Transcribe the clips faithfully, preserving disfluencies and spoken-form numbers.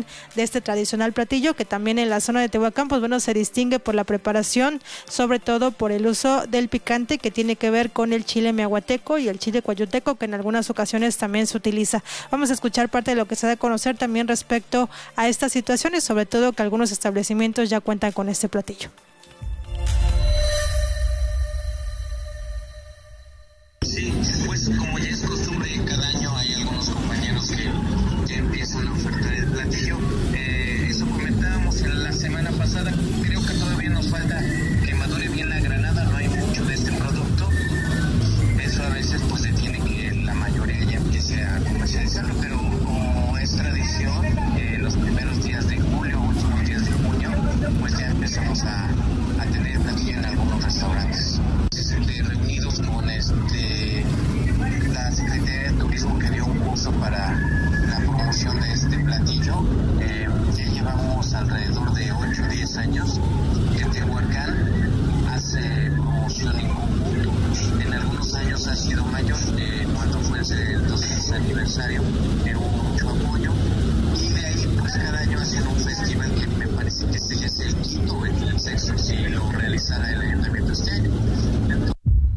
preparación de este tradicional platillo, que también en la zona de Tehuacán, pues bueno, se distingue por la preparación, sobre todo por el uso del picante que tiene que ver con el chile miahuateco y el chile coyuteco, que en algunas ocasiones también se utiliza. Vamos a escuchar parte de lo que se da a conocer también respecto a estas situaciones, sobre todo que algunos establecimientos ya cuentan con este platillo. Sí, pues como ya es costumbre, cada año hay algunos compañeros que ya empiezan a ofertar el platillo. Eh, eso comentábamos en la semana pasada. Creo que todavía nos falta que madure bien la granada, no hay mucho de este producto. Eso a veces pues detiene que la mayoría ya empiece a comercializarlo, pero como es tradición, eh, los primeros días de julio, últimos días de junio, pues ya empezamos a, a tener platillo en algunos restaurantes. De reunidos con este la Secretaría de Turismo, que dio un curso para la promoción de este platillo. Eh, ya llevamos alrededor de ocho o diez años que Tehuacán hace promoción en conjunto. En algunos años ha sido mayor, eh, cuando fue el doscientos aniversario eh, hubo mucho apoyo, y de ahí pues cada año hacen un festival que me parece que este ya es el quinto o el sexto si lo realizara el ayuntamiento este año. Entonces,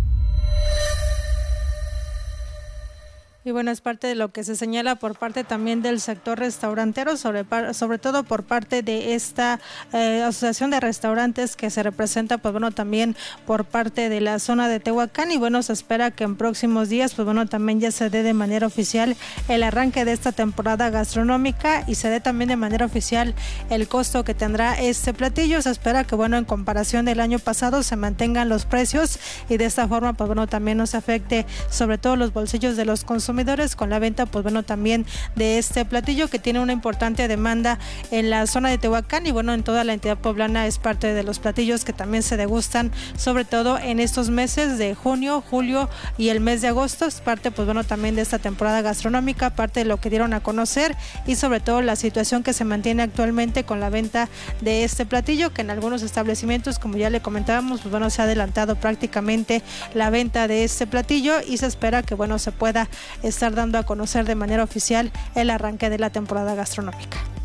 y bueno, es parte de lo que se señala por parte también del sector restaurantero, sobre, sobre todo por parte de esta eh, asociación de restaurantes que se representa, pues bueno, también por parte de la zona de Tehuacán. Y bueno, se espera que en próximos días, pues bueno, también ya se dé de manera oficial el arranque de esta temporada gastronómica y se dé también de manera oficial el costo que tendrá este platillo. Se espera que, bueno, en comparación del año pasado se mantengan los precios y de esta forma, pues bueno, también no se afecte sobre todo los bolsillos de los consumidores con la venta, pues bueno, también de este platillo que tiene una importante demanda en la zona de Tehuacán y bueno, en toda la entidad poblana. Es parte de los platillos que también se degustan, sobre todo en estos meses de junio, julio y el mes de agosto. Es parte, pues bueno, también de esta temporada gastronómica, parte de lo que dieron a conocer y sobre todo la situación que se mantiene actualmente con la venta de este platillo, que en algunos establecimientos, como ya le comentábamos, pues bueno, se ha adelantado prácticamente la venta de este platillo y se espera que, bueno, se pueda estar dando a conocer de manera oficial el arranque de la temporada gastronómica.